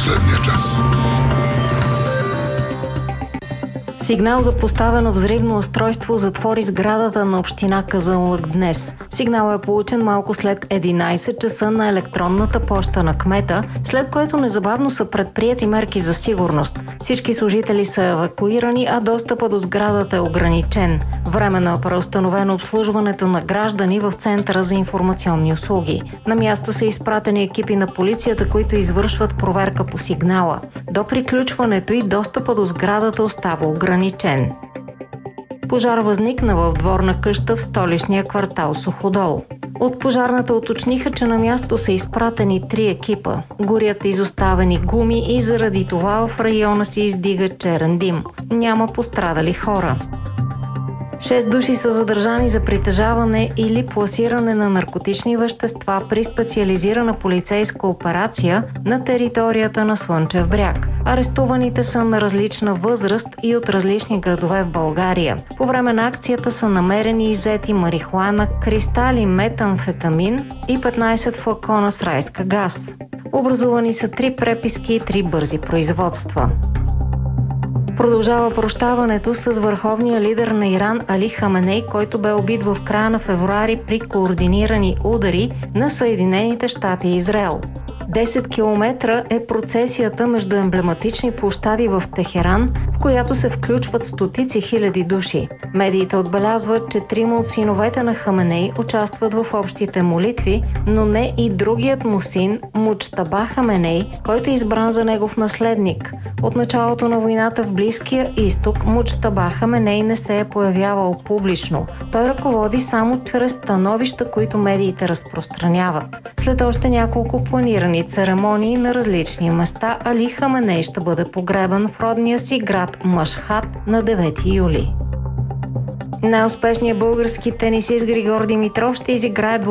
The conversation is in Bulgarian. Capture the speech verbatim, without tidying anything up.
последния час. Сигнал за поставено взривно устройство затвори сградата на община Казанлък днес. Сигналът е получен малко след единайсет часа на електронната поща на кмета, след което незабавно са предприети мерки за сигурност. Всички служители са евакуирани, а достъпът до сградата е ограничен. Временно е преустановено обслужването на граждани в Центъра за информационни услуги. На място са изпратени екипи на полицията, които извършват проверка по сигнала. До приключването и достъпът до сградата остава ограничен. Пожар възникна в дворна къща в столичния квартал Суходол. От пожарната уточниха, че на място са изпратени три екипа. Горят изоставени гуми и заради това в района се издига черен дим. Няма пострадали хора. Шест души са задържани за притежаване или пласиране на наркотични вещества при специализирана полицейска операция на територията на Слънчев бряг. Арестуваните са на различна възраст и от различни градове в България. По време на акцията са намерени иззети марихуана, кристали метамфетамин и петнайсет флакона с райска газ. Образувани са три преписки и три бързи производства. Продължава прощаването с върховния лидер на Иран Али Хаменей, който бе убит в края на февруари при координирани удари на Съединените щати и Израел. десет километра е процесията между емблематични площади в Техеран, в която се включват стотици хиляди души. Медиите отбелязват, че трима от синовете на Хаменей участват в общите молитви, но не и другият му син Муджтаба Хаменей, който е избран за негов наследник. От началото на войната в Близкия изток Муджтаба Хаменей не се е появявал публично. Той ръководи само чрез становища, които медиите разпространяват. След още няколко планирани церемонии на различни места, Али Хаменей ще бъде погребан в родния си град Машхад на девети юли. Най-успешният български тенисист Григор Димитров ще изиграе